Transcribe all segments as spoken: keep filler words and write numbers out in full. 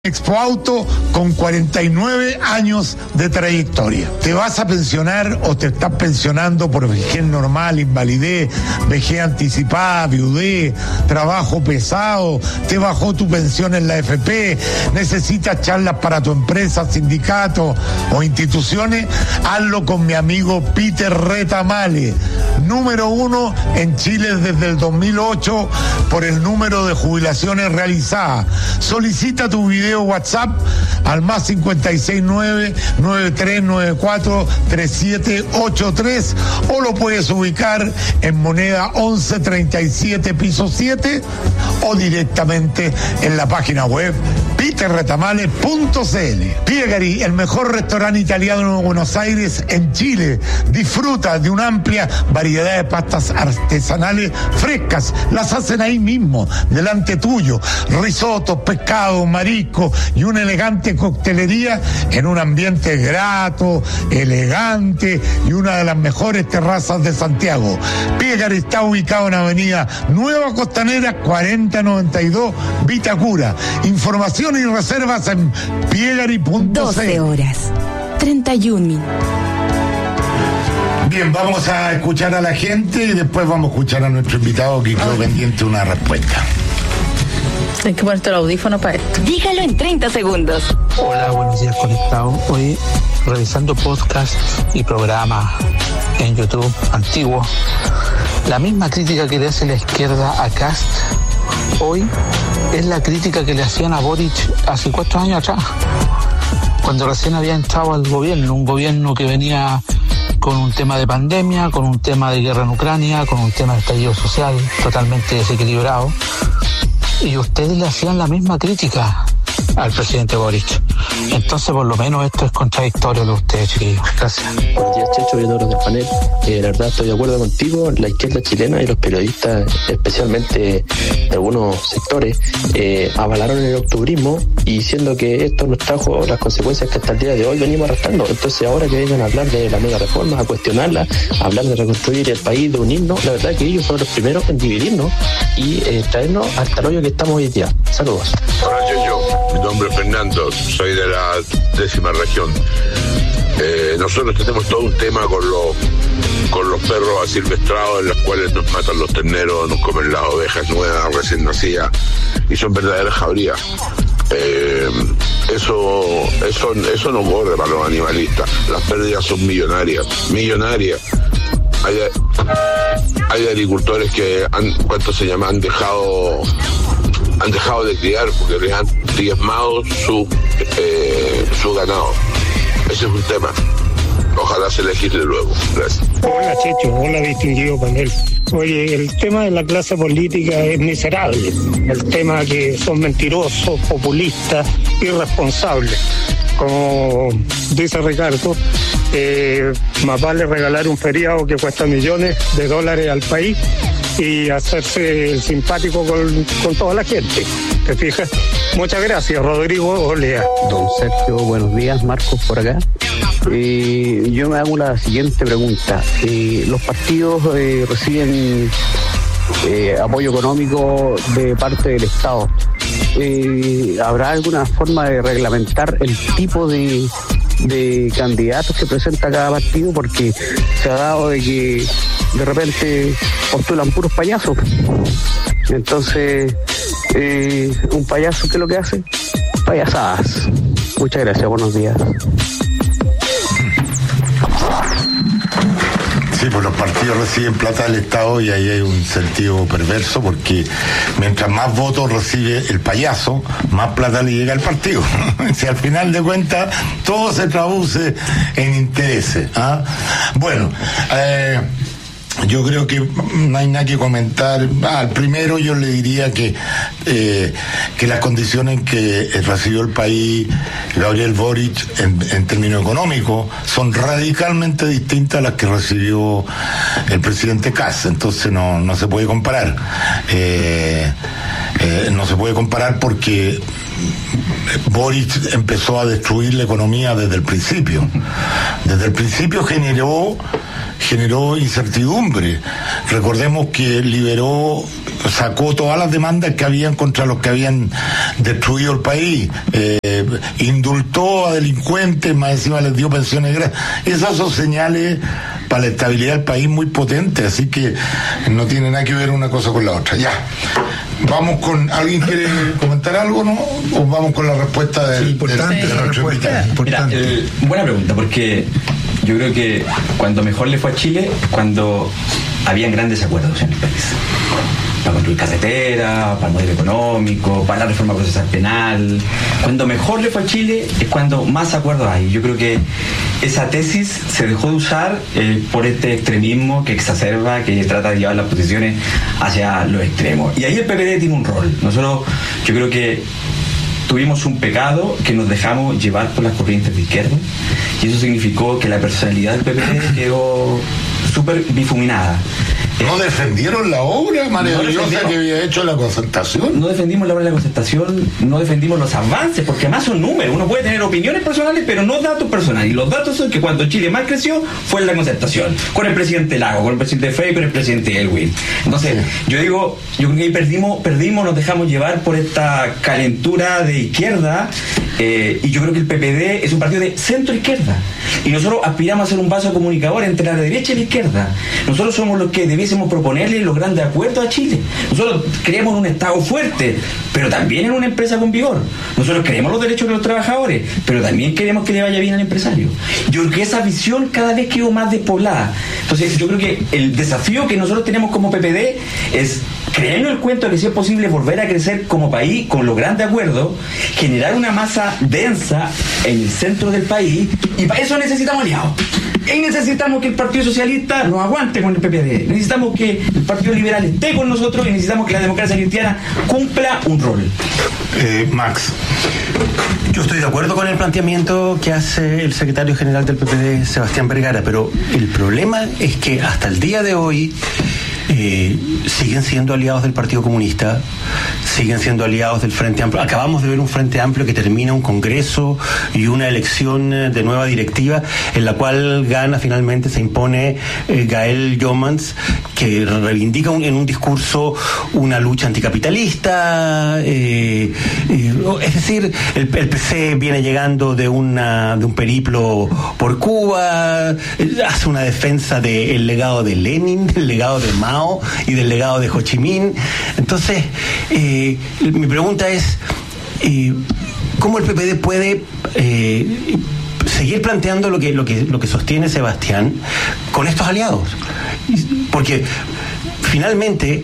Expo Auto con cuarenta y nueve años de trayectoria. ¿Te vas a pensionar o te estás pensionando por vejez normal, invalidez, vejez anticipada, viudez, trabajo pesado, te bajó tu pensión en la F P, necesitas charlas para tu empresa, sindicato o instituciones? Hazlo con mi amigo Peter Retamale, número uno en Chile desde el dos mil ocho por el número de jubilaciones realizadas. Solicita tu video WhatsApp al más cincuenta y seis nueve, nueve tres nueve cuatro, tres siete ocho tres o lo puedes ubicar en Moneda once treinta y siete piso siete o directamente en la página web peter retamale punto c l. Piegari, el mejor restaurante italiano de Buenos Aires en Chile. Disfruta de una amplia variedad de pastas artesanales frescas, las hacen ahí mismo, delante tuyo. Risotos, pescado, marisco y una elegante coctelería en un ambiente grato, elegante y una de las mejores terrazas de Santiago. Piegari está ubicado en Avenida Nueva Costanera cuarenta noventa y dos, Vitacura. Información y reservas en piegari punto c l. doce horas, treinta y un minutos. Bien, vamos a escuchar a la gente y después vamos a escuchar a nuestro invitado que quedó pendiente una respuesta. Hay que ponerte el audífono para esto. Dígalo en treinta segundos. Hola, buenos días, conectado. Hoy, revisando podcast y programas en YouTube antiguos, la misma crítica que le hace la izquierda a Kast hoy es la crítica que le hacían a Boric hace cuatro años atrás, cuando recién había entrado al gobierno, un gobierno que venía con un tema de pandemia, con un tema de guerra en Ucrania, con un tema de estallido social totalmente desequilibrado, y ustedes le hacían la misma crítica al presidente Boric. Entonces, por lo menos esto es contradictorio de ustedes, chiquillos. Gracias. Buenos días, Checho, y a todos los del panel. Eh, la verdad, estoy de acuerdo contigo. La izquierda chilena y los periodistas, especialmente de algunos sectores, eh, avalaron el octubrismo, y siendo que esto nos trajo las consecuencias que hasta el día de hoy venimos arrastrando. Entonces, ahora que vengan a hablar de la mega reforma, a cuestionarla, a hablar de reconstruir el país, de unirnos, la verdad que ellos fueron los primeros en dividirnos y eh, traernos hasta el hoyo que estamos hoy día. Saludos. Hola, Checho. Mi nombre es Fernando, soy de la décima región. Eh, nosotros tenemos todo un tema con los con los perros asilvestrados, en los cuales nos matan los terneros, nos comen las ovejas nuevas, recién nacidas, y son verdaderas jaurías. Eh, eso, eso, eso no corre para los animalistas. Las pérdidas son millonarias, millonarias. Hay, hay agricultores que han, ¿cuánto se llama? Han dejado han dejado de criar porque les han diezmado su eh, su ganado. Ese es un tema. Ojalá se legisle luego. Gracias. Hola, Checho. Hola, distinguido panel. Oye, el tema de la clase política es miserable. El tema que son mentirosos, populistas, irresponsables. Como dice Ricardo, eh, más vale regalar un feriado que cuesta millones de dólares al país y hacerse el simpático con, con toda la gente. ¿Te fijas? Muchas gracias, Rodrigo Olea. Don Sergio, buenos días. Marcos por acá. Eh, yo me hago la siguiente pregunta. Eh, los partidos eh, reciben eh, apoyo económico de parte del Estado. Eh, ¿Habrá alguna forma de reglamentar el tipo de, de candidatos que presenta cada partido? Porque se ha dado de que de repente postulan puros payasos. Entonces, eh, un payaso, ¿qué es lo que hace? Payasadas. Muchas gracias, buenos días. Sí, pues los partidos reciben plata del Estado y ahí hay un sentido perverso, porque mientras más votos recibe el payaso, más plata le llega al partido. Si al final de cuentas todo se traduce en intereses. ¿Ah? Bueno, eh, yo creo que no hay nada que comentar. Ah, al primero yo le diría que eh, que las condiciones en que recibió el país Gabriel Boric en, en términos económicos son radicalmente distintas a las que recibió el presidente Kast. Entonces no, no se puede comparar. Eh, eh, no se puede comparar porque Boric empezó a destruir la economía desde el principio. Desde el principio generó generó incertidumbre. Recordemos que liberó, sacó todas las demandas que habían contra los que habían destruido el país, eh, indultó a delincuentes, más encima les dio pensiones gratis. Esas son señales para la estabilidad del país muy potentes, así que no tiene nada que ver una cosa con la otra. Ya, vamos con, ¿alguien quiere comentar algo, no? ¿O vamos con la respuesta del, sí, importante, del, de la respuesta, importante. Mira, eh, buena pregunta, porque yo creo que cuando mejor le fue a Chile, cuando habían grandes acuerdos en el país. Para construir carretera, para el modelo económico, para la reforma procesal penal. Cuando mejor le fue a Chile es cuando más acuerdos hay. Yo creo que esa tesis se dejó de usar eh, por este extremismo que exacerba, que trata de llevar las posiciones hacia los extremos. Y ahí el P P D tiene un rol. Nosotros, yo creo que tuvimos un pecado que nos dejamos llevar por las corrientes de izquierda, y eso significó que la personalidad del P P D quedó súper difuminada. ¿No defendieron la obra maravillosa no que había hecho la concertación? No defendimos la obra de la concertación, no defendimos los avances, porque además son números. Uno puede tener opiniones personales, pero no datos personales. Y los datos son que cuando Chile más creció fue en la concertación, con el presidente Lago, con el presidente Frey, con el presidente Elwin. Entonces, yo digo, yo creo que ahí perdimos, perdimos, nos dejamos llevar por esta calentura de izquierda, eh, y yo creo que el P P D es un partido de centro-izquierda. Y nosotros aspiramos a ser un vaso comunicador entre la derecha y la izquierda. Nosotros somos los que debiésemos proponerle los grandes acuerdos a Chile. Nosotros creemos en un Estado fuerte, pero también en una empresa con vigor. Nosotros queremos los derechos de los trabajadores, pero también queremos que le vaya bien al empresario. Yo creo que esa visión cada vez quedó más despoblada. Entonces yo creo que el desafío que nosotros tenemos como P P D es creernos el cuento de que si es posible volver a crecer como país con los grandes acuerdos, generar una masa densa en el centro del país, y para eso necesitamos aliados. Y necesitamos que el Partido Socialista nos aguante con el P P D. Necesitamos que el Partido Liberal esté con nosotros, y necesitamos que la democracia cristiana cumpla un rol. Eh, Max. Yo estoy de acuerdo con el planteamiento que hace el secretario general del P P D, Sebastián Vergara, pero el problema es que hasta el día de hoy Eh, siguen siendo aliados del Partido Comunista, siguen siendo aliados del Frente Amplio. Acabamos de ver un Frente Amplio que termina un congreso y una elección de nueva directiva, en la cual gana finalmente, se impone eh, Gael Jomans, que reivindica un, en un discurso una lucha anticapitalista, eh, eh, es decir, el, el P C viene llegando de una de un periplo por Cuba, eh, hace una defensa del legado de Lenin, del legado de Mao y del legado de Ho Chi Minh. Entonces, eh, mi pregunta es, eh, ¿cómo el P P D puede eh, seguir planteando lo que, lo que, lo que sostiene Sebastián con estos aliados? Porque finalmente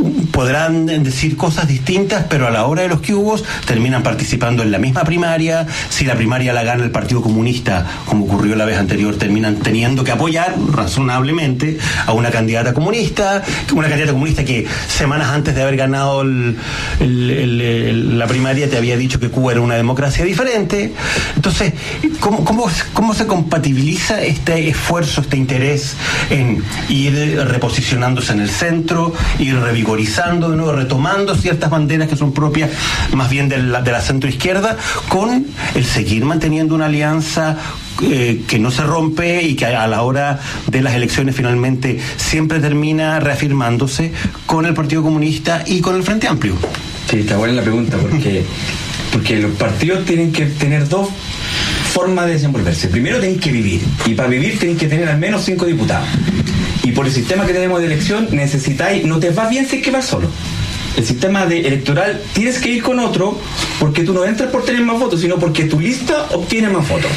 podrán decir cosas distintas, pero a la hora de los cubos terminan participando en la misma primaria. Si la primaria la gana el Partido Comunista, como ocurrió la vez anterior, terminan teniendo que apoyar razonablemente a una candidata comunista, una candidata comunista que semanas antes de haber ganado el, el, el, el, la primaria te había dicho que Cuba era una democracia diferente. Entonces, ¿cómo, cómo, cómo se compatibiliza este esfuerzo, este interés en ir reposicionándose en el centro, ir revigorizando de nuevo, retomando ciertas banderas que son propias más bien de la, de la centroizquierda, con el seguir manteniendo una alianza eh, que no se rompe y que a la hora de las elecciones finalmente siempre termina reafirmándose con el Partido Comunista y con el Frente Amplio? Sí, está buena la pregunta, porque, porque los partidos tienen que tener dos formas de desenvolverse. Primero tienen que vivir, y para vivir tienen que tener al menos cinco diputados. Y por el sistema que tenemos de elección necesitáis, no te va bien si es que vas solo. El sistema de electoral tienes que ir con otro, porque tú no entras por tener más votos, sino porque tu lista obtiene más votos.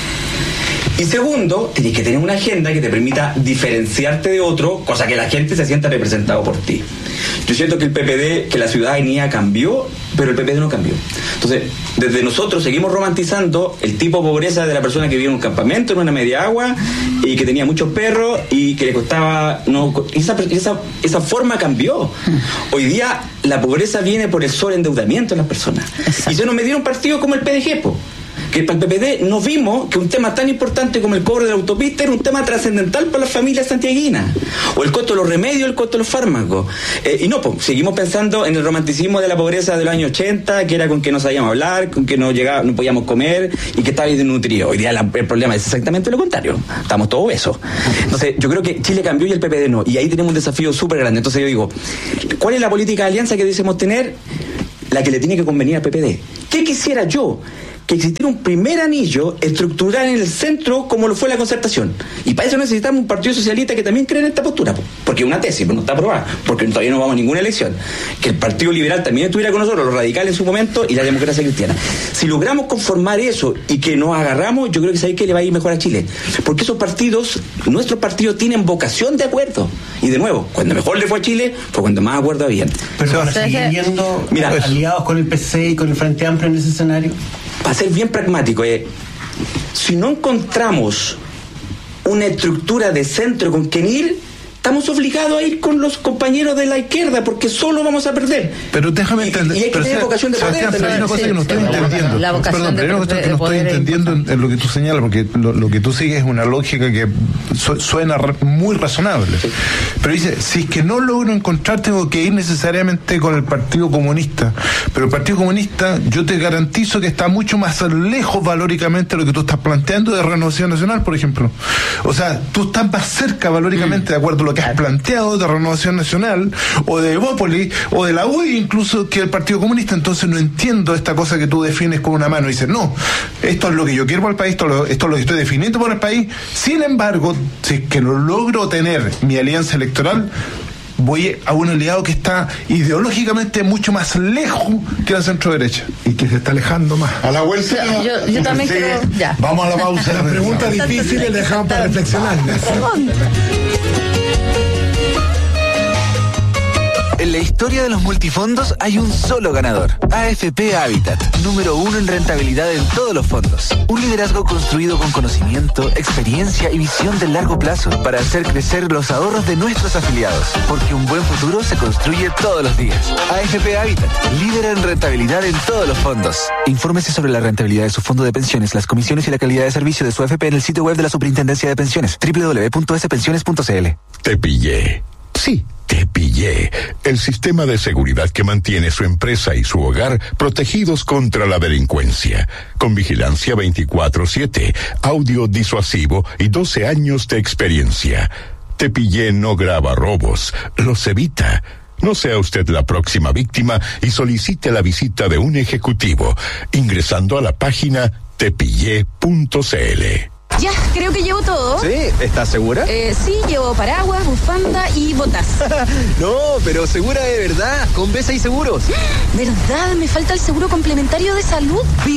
Y segundo, tienes que tener una agenda que te permita diferenciarte de otro, cosa que la gente se sienta representado por ti. Yo siento que el P P D, que la ciudadanía cambió, pero el P P D no cambió. Entonces, desde nosotros seguimos romantizando el tipo de pobreza de la persona que vivía en un campamento, en una media agua, y que tenía muchos perros y que le costaba... no esa, esa, esa forma cambió. Hoy día la pobreza viene por el sobreendeudamiento de las personas. Exacto. Y se nos metieron partidos como el P D G, po. que para el P P D no vimos que un tema tan importante como el cobro de la autopista era un tema trascendental para las familias santiaguinas, o el costo de los remedios, el costo de los fármacos. Eh, y no, pues, seguimos pensando en el romanticismo de la pobreza de los años ochenta, que era con que no sabíamos hablar, con que no llegaba, no podíamos comer y que estaba desnutrido. Hoy día la, el problema es exactamente lo contrario, estamos todos obesos. Entonces, yo creo que Chile cambió y el P P D no, y ahí tenemos un desafío súper grande. Entonces yo digo, ¿cuál es la política de alianza que deseamos tener? La que le tiene que convenir al P P D. ¿Qué quisiera yo? Que existiera un primer anillo estructural en el centro como lo fue la concertación. Y para eso necesitamos un partido socialista que también cree en esta postura, porque es una tesis, pero no está aprobada, porque todavía no vamos a ninguna elección. Que el Partido Liberal también estuviera con nosotros, los radicales en su momento, y la democracia cristiana. Si logramos conformar eso y que nos agarramos, yo creo que sabéis que le va a ir mejor a Chile. Porque esos partidos, nuestros partidos tienen vocación de acuerdo. Y de nuevo, cuando mejor le fue a Chile, fue cuando más acuerdo había. Pero van a seguir viendo Mira, aliados con el P C y con el Frente Amplio en ese escenario. Para ser bien pragmático, eh, si no encontramos una estructura de centro con quien ir, estamos obligados a ir con los compañeros de la izquierda, porque solo vamos a perder. Pero déjame entender. Y, y hay que tener vocación de poder. Pero hay una cosa que no estoy entendiendo. La vocación Perdón, de, pero hay una cosa que no estoy entendiendo en, en lo que tú señalas, porque lo, lo que tú sigues es una lógica que su, suena muy razonable. Sí. Pero dice, si es que no logro encontrar, tengo que ir necesariamente con el Partido Comunista. Pero el Partido Comunista, yo te garantizo que está mucho más lejos valóricamente de lo que tú estás planteando de Renovación Nacional, por ejemplo. O sea, tú estás más cerca valóricamente, mm. de acuerdo a lo que has planteado de Renovación Nacional o de Evópolis o de la U I incluso, que el Partido Comunista. Entonces no entiendo esta cosa que tú defines con una mano y dices, no, esto es lo que yo quiero para el país, esto, lo, esto es lo que estoy definiendo por el país. Sin embargo, si es que no logro tener mi alianza electoral, voy a un aliado que está ideológicamente mucho más lejos que la centro derecha y que se está alejando más. A la vuelta. Yo, yo, yo también creo. Ya. Vamos a la pausa. La pregunta difícil le dejamos para reflexionar. En la historia de los multifondos hay un solo ganador. A F P Habitat, número uno en rentabilidad en todos los fondos. Un liderazgo construido con conocimiento, experiencia y visión de largo plazo para hacer crecer los ahorros de nuestros afiliados. Porque un buen futuro se construye todos los días. A F P Habitat, líder en rentabilidad en todos los fondos. Infórmese sobre la rentabilidad de su fondo de pensiones, las comisiones y la calidad de servicio de su A F P en el sitio web de la Superintendencia de Pensiones, doble u doble u doble u punto s pensiones punto c l. Te pillé. Sí, te pillé. El sistema de seguridad que mantiene su empresa y su hogar protegidos contra la delincuencia. Con vigilancia veinticuatro siete, audio disuasivo y doce años de experiencia. Te pillé no graba robos, los evita. No sea usted la próxima víctima y solicite la visita de un ejecutivo ingresando a la página te pillé punto c l. Ya, creo que llevo todo. ¿Sí? ¿Estás segura? Eh, sí, llevo paraguas, bufanda y botas. No, pero segura de verdad, con B C I Seguros. ¿Verdad? Me falta el seguro complementario de salud.